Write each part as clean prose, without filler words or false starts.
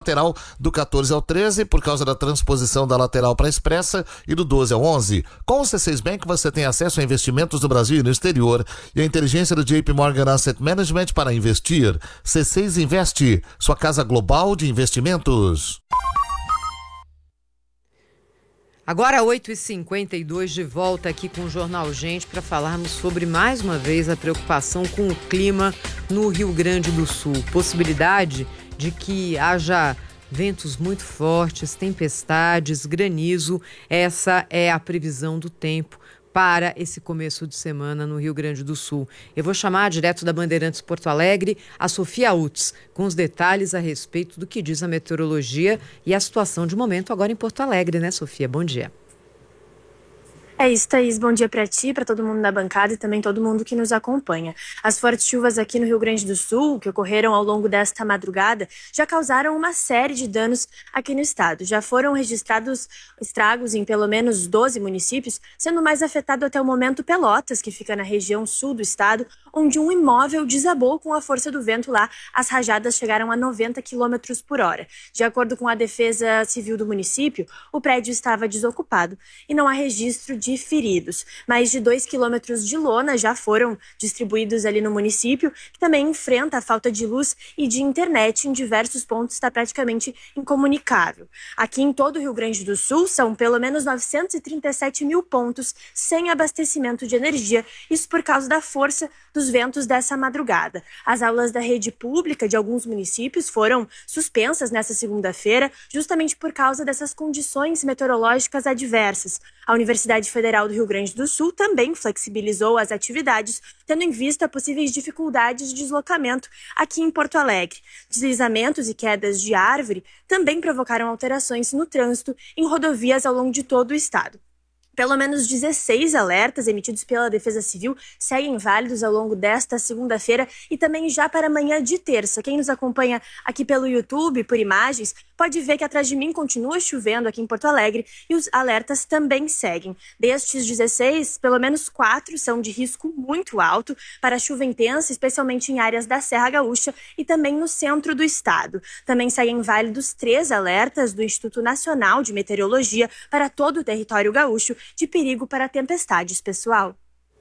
lateral do 14 ao 13 por causa da transposição da lateral para a expressa e do 12 ao 11. Com o C6 Bank você tem acesso a investimentos no Brasil e no exterior e a inteligência do JP Morgan Asset Management para investir. C6 Investe, sua casa global de investimentos. Agora 8h52, de volta aqui com o Jornal Gente para falarmos sobre, mais uma vez, a preocupação com o clima no Rio Grande do Sul. Possibilidade de que haja ventos muito fortes, tempestades, granizo. Essa é a previsão do tempo para esse começo de semana no Rio Grande do Sul. Eu vou chamar direto da Bandeirantes Porto Alegre a Sofia Utz, com os detalhes a respeito do que diz a meteorologia e a situação de momento agora em Porto Alegre, né, Sofia? Bom dia. É isso, Thaís. Bom dia para ti, para todo mundo da bancada e também todo mundo que nos acompanha. As fortes chuvas aqui no Rio Grande do Sul, que ocorreram ao longo desta madrugada, já causaram uma série de danos aqui no estado. Já foram registrados estragos em pelo menos 12 municípios, sendo mais afetado até o momento Pelotas, que fica na região sul do estado, onde um imóvel desabou com a força do vento lá. As rajadas chegaram a 90 km por hora. De acordo com a Defesa Civil do município, o prédio estava desocupado e não há registro de feridos. Mais de 2 quilômetros de lona já foram distribuídos ali no município, que também enfrenta a falta de luz e de internet em diversos pontos, está praticamente incomunicável. Aqui em todo o Rio Grande do Sul, são pelo menos 937 mil pontos sem abastecimento de energia, isso por causa da força dos ventos dessa madrugada. As aulas da rede pública de alguns municípios foram suspensas nesta segunda-feira, justamente por causa dessas condições meteorológicas adversas. A Universidade Federal do Rio Grande do Sul também flexibilizou as atividades, tendo em vista possíveis dificuldades de deslocamento aqui em Porto Alegre. Deslizamentos e quedas de árvore também provocaram alterações no trânsito em rodovias ao longo de todo o estado. Pelo menos 16 alertas emitidos pela Defesa Civil seguem válidos ao longo desta segunda-feira e também já para amanhã de terça. Quem nos acompanha aqui pelo YouTube, por imagens, pode ver que atrás de mim continua chovendo aqui em Porto Alegre e os alertas também seguem. Destes 16, pelo menos 4 são de risco muito alto para chuva intensa, especialmente em áreas da Serra Gaúcha e também no centro do estado. Também seguem válidos 3 alertas do Instituto Nacional de Meteorologia para todo o território gaúcho, de perigo para tempestades, pessoal.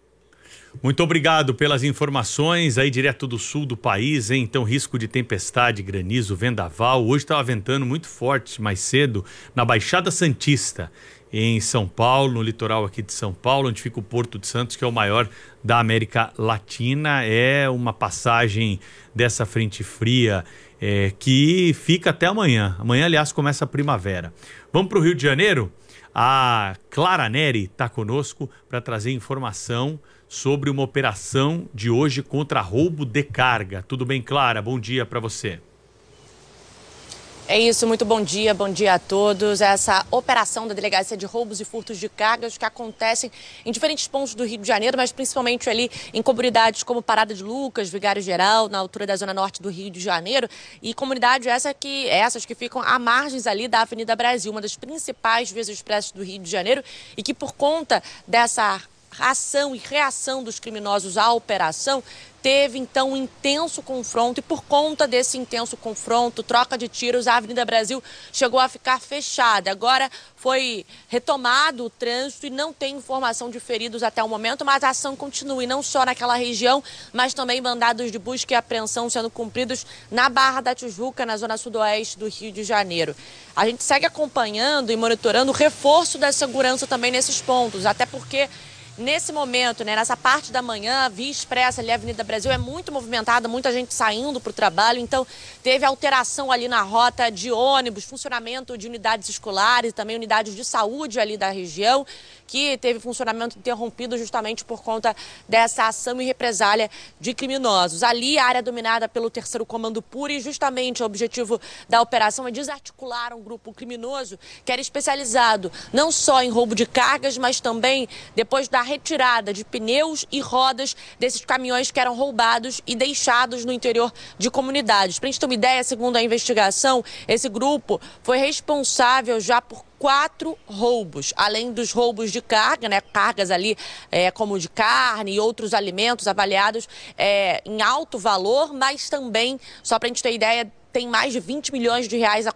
Muito obrigado pelas informações aí direto do sul do país, hein? Então, risco de tempestade, granizo, vendaval. Hoje estava ventando muito forte mais cedo na Baixada Santista, em São Paulo, no litoral aqui de São Paulo, onde fica o Porto de Santos, que é o maior da América Latina. É uma passagem dessa frente fria que fica até amanhã. Amanhã, aliás, começa a primavera. Vamos para o Rio de Janeiro? A Clara Neri está conosco para trazer informação sobre uma operação de hoje contra roubo de carga. Tudo bem, Clara? Bom dia para você. É isso, muito bom dia a todos. Essa operação da Delegacia de Roubos e Furtos de Cargas que acontecem em diferentes pontos do Rio de Janeiro, mas principalmente ali em comunidades como Parada de Lucas, Vigário Geral, na altura da zona norte do Rio de Janeiro, e comunidades essas que ficam à margens ali da Avenida Brasil, uma das principais vias expressas do Rio de Janeiro, e que por conta dessa ação e reação dos criminosos à operação, teve então um intenso confronto, e por conta desse intenso confronto, troca de tiros, a Avenida Brasil chegou a ficar fechada. Agora foi retomado o trânsito e não tem informação de feridos até o momento, mas a ação continua, e não só naquela região, mas também mandados de busca e apreensão sendo cumpridos na Barra da Tijuca, na zona sudoeste do Rio de Janeiro. A gente segue acompanhando e monitorando o reforço da segurança também nesses pontos, até porque nesse momento, nessa parte da manhã, a Via Expressa ali, a Avenida Brasil, é muito movimentada, muita gente saindo para o trabalho, então teve alteração ali na rota de ônibus, funcionamento de unidades escolares, também unidades de saúde ali da região, que teve funcionamento interrompido justamente por conta dessa ação e represália de criminosos. Ali, a área dominada pelo 3º Comando PUR, e justamente o objetivo da operação é desarticular um grupo criminoso que era especializado não só em roubo de cargas, mas também depois da retirada de pneus e rodas desses caminhões que eram roubados e deixados no interior de comunidades. Para a gente ter uma ideia, segundo a investigação, esse grupo foi responsável já por 4 roubos, além dos roubos de carga, cargas ali como de carne e outros alimentos avaliados em alto valor, mas também, só para a gente ter ideia, tem mais de 20 milhões de reais